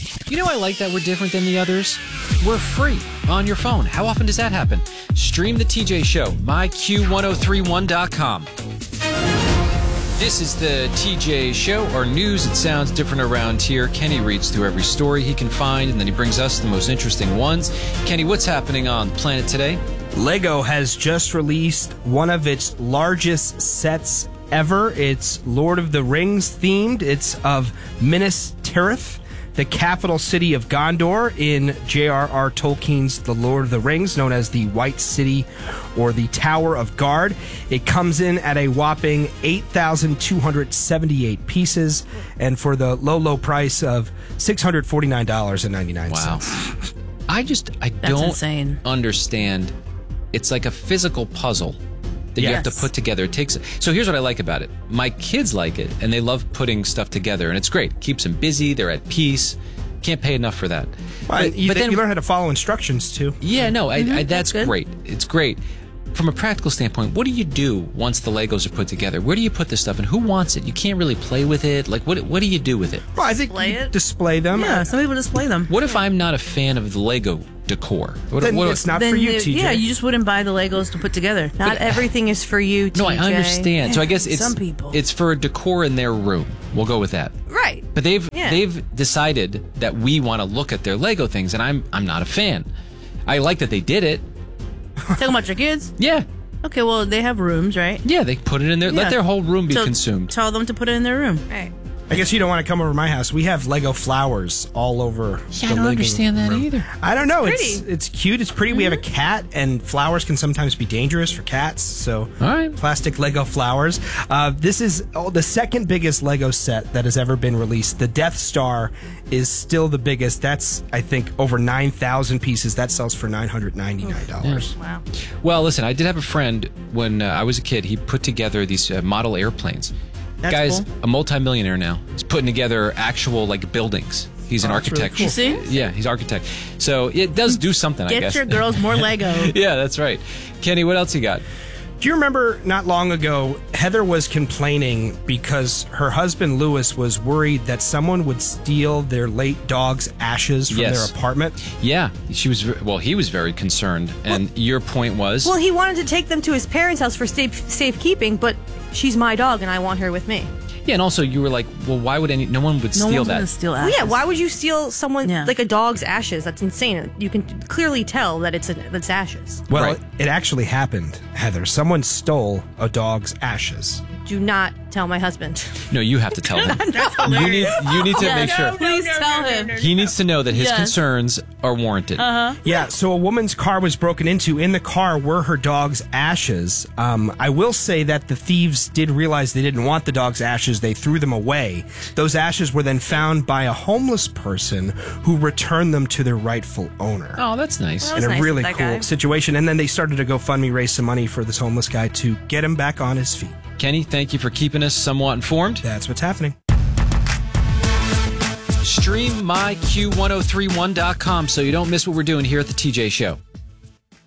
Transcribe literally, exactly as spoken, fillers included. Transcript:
You know, I like that we're different than the others. We're free on your phone. How often does that happen? Stream the T J Show, my Q ten thirty-one dot com. This is the T J Show, our news. It sounds different around here. Kenny reads through every story he can find, and then he brings us the most interesting ones. Kenny, what's happening on Planet today? Lego has just released one of its largest sets ever. It's Lord of the Rings themed. It's of Minas Tirith, the capital city of Gondor in J R R Tolkien's The Lord of the Rings, known as the White City or the Tower of Guard. It comes in at a whopping eight thousand two hundred seventy-eight pieces, and for the low, low price of six hundred forty-nine dollars and ninety-nine cents. Wow. I just, I That's don't insane. understand. It's like a physical puzzle that you Yes. have to put together. It takes. So here's what I like about it. My kids like it, and they love putting stuff together, and it's great. Keeps them busy. They're at peace. Can't pay enough for that. Well, But, you, but then, you learn how to follow instructions, too. yeah, no, I, I, that's that's good. great. It's great. From a practical standpoint, what do you do once the Legos are put together? Where do you put this stuff, and who wants it? You can't really play with it. Like, what what do you do with it? Well, I think Display you it? display them. Yeah, some people display them. What if I'm not a fan of the Lego decor? What, Then what- it's not Then for you, you- T J. Yeah, you just wouldn't buy the Legos to put together. Not everything is for you, T J. No, I understand. So I guess it's Some people. it's for decor in their room. We'll go with that. Right. But they've Yeah. they've decided that we want to look at their Lego things, and I'm I'm not a fan. I like that they did it. Talking about your kids? Yeah, Okay, well, they have rooms, right? yeah, they put it in there. Let Yeah. their whole room be So consumed. Tell them to put it in their room. Right. I guess you don't want to come over to my house. We have Lego flowers all over. Yeah, the I don't living understand that room. either. I don't know. It's pretty. it's cute. It's pretty. We have a cat, and flowers can sometimes be dangerous for cats. So, All right. plastic Lego flowers. Uh, this is oh, the second biggest Lego set that has ever been released. The Death Star is still the biggest. That's I think over nine thousand pieces. That sells for nine hundred ninety nine dollars. Wow. Well, listen, I did have a friend when uh, I was a kid. He put together these uh, model airplanes. That's Guy's cool. a multimillionaire now. He's putting together actual like buildings. He's an Oh, that's really architect. cool. You see? Yeah, he's architect. So it does do something, I Get guess. your girls more Lego. Yeah, that's right. Kenny, what else you got? Do you remember not long ago, Heather was complaining because her husband Lewis was worried that someone would steal their late dog's ashes from Yes. their apartment? Yeah, she was. ve- Well, he was very concerned, and your point was. Well, he wanted to take them to his parents' house for safe safekeeping, but she's my dog and I want her with me. yeah, and also you were like, well, why would any? No one would No steal one's that. gonna steal Well, ashes. yeah, why would you steal someone Yeah. like a dog's ashes? That's insane. You can clearly tell that it's a, that's ashes. Well, Right. it actually happened, Heather. Someone stole a dog's ashes. Do not tell my husband. No, you have to tell him. you need. You need to Yes. make sure. Please tell him. He needs to know that his Yes. concerns are warranted. Yeah, so a woman's car was broken into. In the car were her dog's ashes. Um, I will say that the thieves did realize they didn't want the dog's ashes. They threw them away. Those ashes were then found by a homeless person who returned them to their rightful owner. Oh, that's nice. That was in a nice of really that cool guy. situation. And then they started to GoFundMe, raise some money for this homeless guy to get him back on his feet. Kenny, thank you for keeping us somewhat informed. That's what's happening. Stream my Q ten thirty-one dot com so you don't miss what we're doing here at the T J Show.